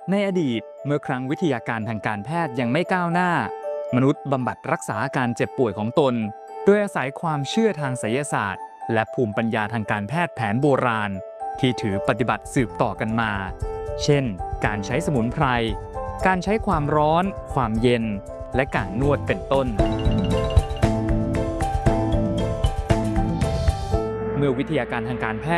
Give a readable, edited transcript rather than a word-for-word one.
ในอดีตเมื่อครั้งวิทยาการทางการแพทย์ยังไม่ก้าวหน้ามนุษย์บำบัดรักษาอาการเจ็บป่วยของตนโดยอาศัยความเชื่อทางไสยศาสตร์และภูมิปัญญาทางการแพทย์แผนโบราณที่ถือปฏิบัติสืบต่อกันมาเช่นการใช้สมุนไพรการใช้ความร้อนความเย็นและการนวดเป็นต้นเมื่อวิทยาการทางการแพทย์